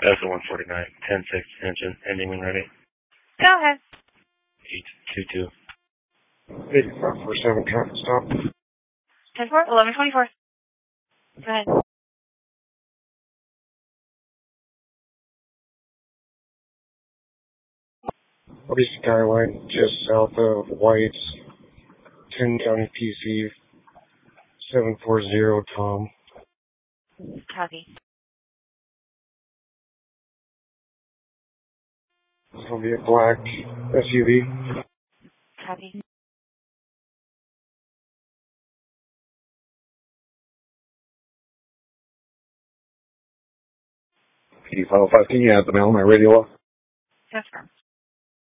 That's the 149. 10-6 engine, ending when ready. Go ahead. 822. 8547, traffic stop. 10-4, 1124. Go ahead. Obi Skyline, just south of White's, 10 County PC, 740, Tom. Copy. It's going to be a black SUV. Copy. PD 505, can you add the mail on my radio off? Confirm.